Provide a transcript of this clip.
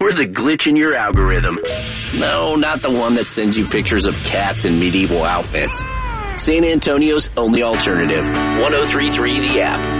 We're the glitch in your algorithm. No, not the one that sends you pictures of cats in medieval outfits. San Antonio's only alternative. 103.3 The App.